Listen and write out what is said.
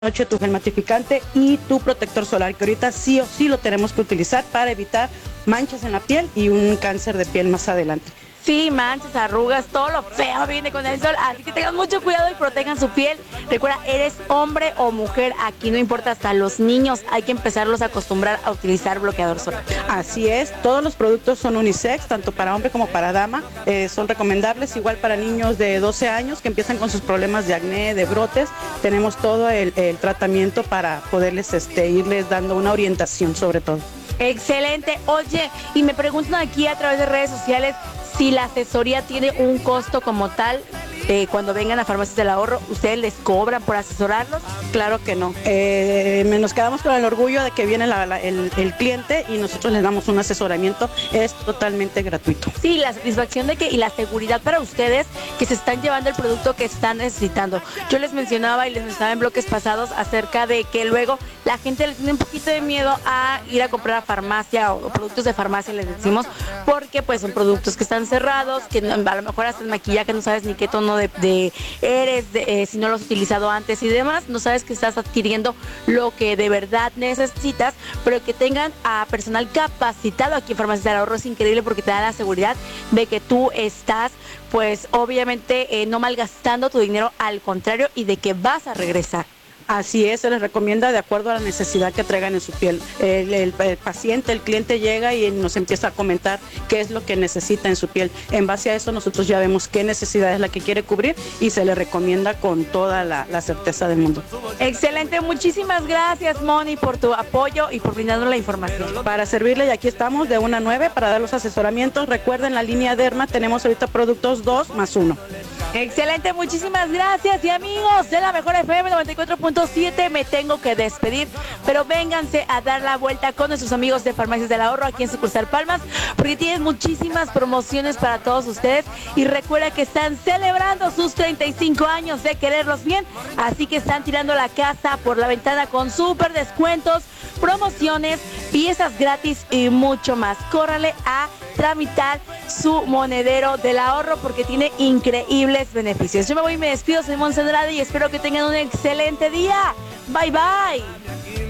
noche tu gel matificante y tu protector solar, que ahorita sí o sí lo tenemos que utilizar para evitar manchas en la piel y un cáncer de piel más adelante. Sí, manchas, arrugas, todo lo feo viene con el sol, así que tengan mucho cuidado y protejan su piel. Recuerda, eres hombre o mujer, aquí no importa, hasta los niños hay que empezarlos a acostumbrar a utilizar bloqueador solar. Así es, todos los productos son unisex, tanto para hombre como para dama, son recomendables, igual para niños de 12 años que empiezan con sus problemas de acné, de brotes, tenemos todo el tratamiento para poderles irles dando una orientación sobre todo. Excelente. Oye, y me preguntan aquí a través de redes sociales si la asesoría tiene un costo como tal. Cuando vengan a Farmacias del Ahorro, ¿ustedes les cobran por asesorarlos? Claro que no. Nos quedamos con el orgullo de que viene el cliente y nosotros les damos un asesoramiento, es totalmente gratuito. Sí, la satisfacción de que y la seguridad para ustedes que se están llevando el producto que están necesitando. Yo les mencionaba y les mencionaba en bloques pasados acerca de que luego la gente le tiene un poquito de miedo a ir a comprar a farmacia o productos de farmacia, les decimos, porque pues son productos que están cerrados, que a lo mejor hasta el maquillaje no sabes ni qué tono eres, si no lo has utilizado antes y demás, no sabes que estás adquiriendo lo que de verdad necesitas, pero que tengan a personal capacitado aquí en Farmacias del Ahorro es increíble porque te da la seguridad de que tú estás, pues obviamente no malgastando tu dinero, al contrario, y de que vas a regresar. Así es, se les recomienda de acuerdo a la necesidad que traigan en su piel. El paciente, el cliente llega y nos empieza a comentar qué es lo que necesita en su piel. En base a eso nosotros ya vemos qué necesidad es la que quiere cubrir y se le recomienda con toda la certeza del mundo. Excelente, muchísimas gracias Moni por tu apoyo y por brindarnos la información. Para servirle, y aquí estamos de 1 a 9 para dar los asesoramientos. Recuerden, la línea Derma tenemos ahorita productos 2 más 1. Excelente, muchísimas gracias. Y amigos de la Mejor FM 94.7, me tengo que despedir, pero vénganse a dar la vuelta con nuestros amigos de Farmacias del Ahorro aquí en Sucursal Palmas, porque tienen muchísimas promociones para todos ustedes y recuerda que están celebrando sus 35 años de quererlos bien, así que están tirando la casa por la ventana con súper descuentos, promociones, piezas gratis y mucho más. Córrale a tramitar su monedero del ahorro porque tiene increíbles beneficios. Yo me voy y me despido, soy Monse Andrade y espero que tengan un excelente día. Bye bye.